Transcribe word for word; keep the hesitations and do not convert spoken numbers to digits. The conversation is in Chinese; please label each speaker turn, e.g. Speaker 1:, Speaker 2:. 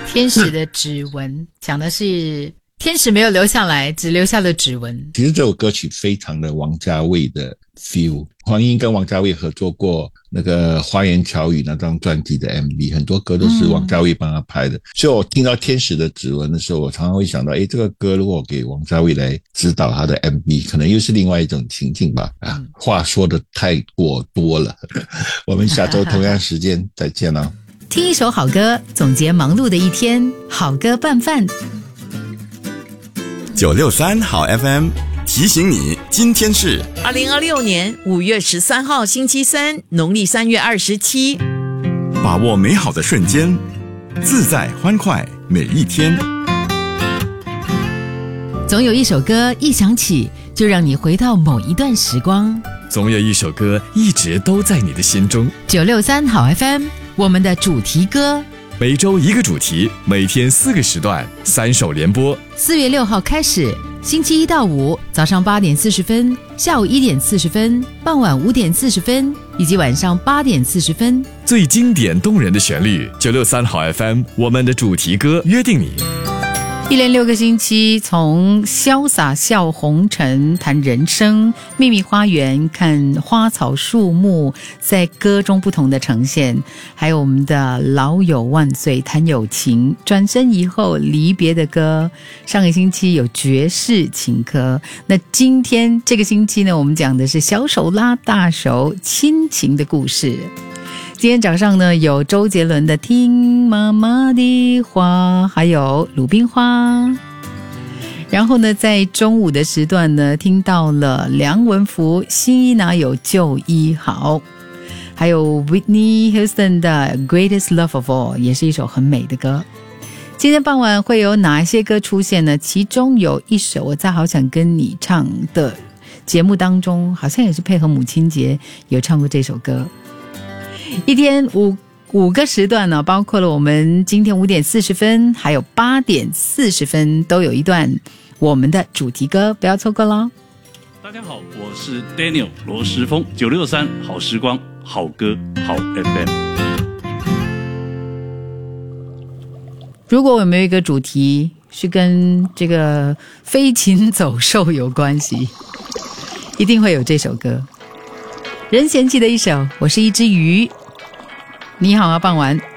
Speaker 1: 天使的指纹讲的是天使没有留下来，只留下了指纹。
Speaker 2: 其实这首歌曲非常的王家卫的 feel， 黄英跟王家卫合作过那个花言巧语那张专辑的 M V， 很多歌都是王家卫帮他拍的、嗯、所以我听到天使的指纹的时候，我常常会想到诶，这个歌如果给王家卫来指导他的 M V， 可能又是另外一种情境吧。啊，嗯、话说的太过多了我们下周同样时间再见了。
Speaker 1: 听一首好歌，总结忙碌的一天，好歌拌饭。
Speaker 3: 九六三好 F M 提醒你，今天是
Speaker 4: 二零二六年五月十三号星期三，农历三月二十七。
Speaker 3: 把握美好的瞬间，自在欢快每一天。
Speaker 1: 总有一首歌一响起，就让你回到某一段时光。
Speaker 5: 总有一首歌一直都在你的心中。
Speaker 1: 九六三好 F M， 我们的主题歌。
Speaker 5: 每周一个主题，每天四个时段，三首联播。
Speaker 1: 四月六号开始，星期一到五早上八点四十分，下午一点四十分，傍晚五点四十分，以及晚上八点四十分。
Speaker 5: 最经典动人的旋律，九六三好 F M， 我们的主题歌，约定你。
Speaker 1: 一连六个星期，从潇洒笑红尘谈人生，秘密花园看花草树木在歌中不同的呈现，还有我们的老友万岁谈友情，转身以后离别的歌。上个星期有爵士情歌，那今天这个星期呢，我们讲的是小手拉大手亲情的故事。今天早上呢，有周杰伦的听妈妈的话，还有鲁冰花。然后呢，在中午的时段呢，听到了梁文福新医哪有旧医好，还有 Whitney Houston 的 Greatest Love of All， 也是一首很美的歌。今天傍晚会有哪一些歌出现呢？其中有一首我在好想跟你唱的节目当中，好像也是配合母亲节有唱过这首歌。一天五五个时段呢，包括了我们今天五点四十分，还有八点四十分，都有一段我们的主题歌，不要错过咯。
Speaker 6: 大家好，我是 Daniel 罗时丰，九六三好时光，好歌好 F M。
Speaker 1: 如果我们有一个主题是跟这个飞禽走兽有关系，一定会有这首歌。任贤齐的一首《我是一只鱼》。你好啊，傍晚。